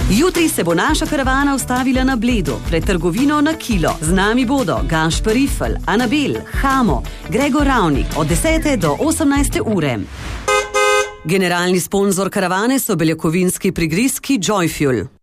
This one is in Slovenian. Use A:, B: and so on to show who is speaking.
A: Jutri se bo naša karavana ustavila na Bledu, pred trgovino na Kilo. Z nami bodo Gašper Rifl, Anabel, Hamo, Gregor Ravnik od 10. do 18. ure. Generalni sponzor karavane so beljakovinski prigrizki Joyfuel.